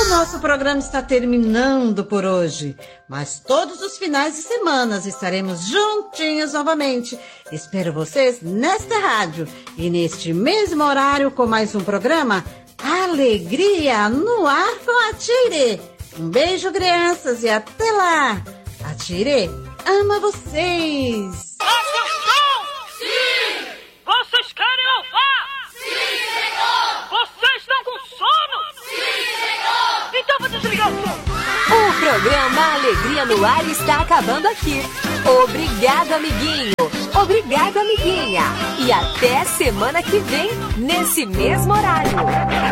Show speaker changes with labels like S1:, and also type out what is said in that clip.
S1: Nosso programa está terminando por hoje, mas todos os finais de semana estaremos juntinhos novamente. Espero vocês nesta rádio e neste mesmo horário com mais um programa Alegria no Ar com a Tire. Um beijo, crianças, e até lá. A Tire ama vocês.
S2: Atenção!
S3: Sim!
S2: Vocês querem ouvir?
S3: Sim, senhor!
S2: Vocês estão com sono?
S3: Sim, senhor!
S2: Então vou desligar o som.
S4: O programa Alegria no Ar está acabando aqui. Obrigado, amiguinho. Obrigado, amiguinha. E até semana que vem, nesse mesmo horário.